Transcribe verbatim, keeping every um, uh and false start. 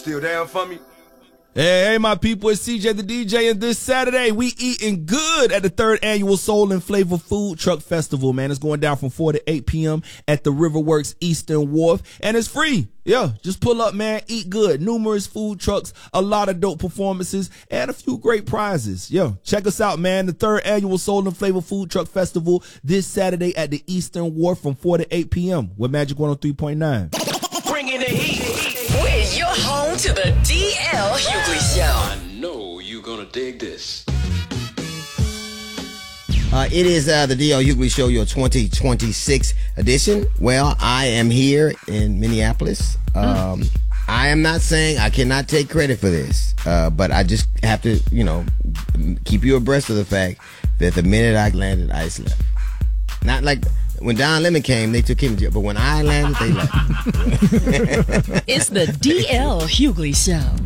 still down for me? Hey, hey, my people, it's C J the D J, and this Saturday, we eating good at the third annual Soul and Flavor Food Truck Festival, man. It's going down from four to eight p.m. at the Riverworks Eastern Wharf, and it's free. Yeah, just pull up, man, eat good. Numerous food trucks, a lot of dope performances, and a few great prizes. Yeah, check us out, man. The third annual Soul and Flavor Food Truck Festival this Saturday at the Eastern Wharf from four to eight p.m. with Magic one oh three point nine. Bringing the heat. We're your home to the D L Hughley Show. I know you're gonna dig this. Uh, it is uh, the D L Hughley Show, your twenty twenty-six edition. Well, I am here in Minneapolis. Um, mm. I am not saying I cannot take credit for this, uh, but I just have to, you know, keep you abreast of the fact that the minute I landed, ICE left. Not like when Don Lemon came, they took him to jail, but when I landed, they left. It's the D L Hughley Show.